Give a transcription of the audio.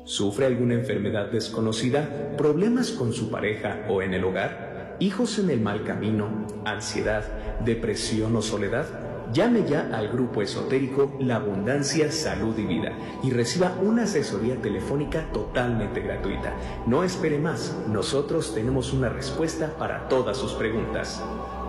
¿Sufre alguna enfermedad desconocida, problemas con su pareja o en el hogar, hijos en el mal camino, ansiedad, depresión o soledad? Llame ya al grupo esotérico La Abundancia, Salud y Vida y reciba una asesoría telefónica totalmente gratuita. No espere más, nosotros tenemos una respuesta para todas sus preguntas.